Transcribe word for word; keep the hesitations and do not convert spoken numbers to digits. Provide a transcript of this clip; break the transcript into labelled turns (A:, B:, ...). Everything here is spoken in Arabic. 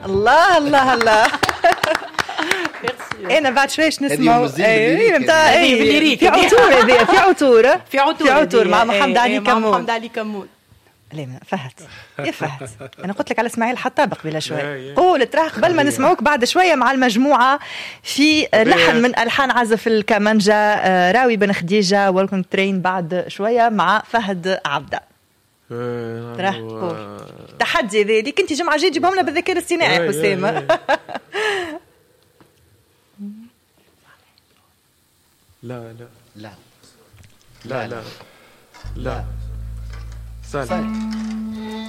A: الله الله الله. انا بعد شويش نسمعوا اي نتاع اي في عطور هذه في عطور
B: في عطور
A: في عطور مع محمد علي كمون.
B: محمد علي كمون.
A: لا فهد يا فهد انا قلت لك على اسماعيل حطابق بلا شويه. قولت راه قبل ما نسمعوك بعد شويه مع المجموعه في لحن من الحان عازف الكمانجا راوي بن خديجه. ويلكم ترين بعد شويه مع فهد عبده. راه قول تحدي ذلك انت جمعه جاي تجيبهم لنا بالذكاء الاصطناعي حسام.
C: لا لا
D: لا
C: لا لا لا سال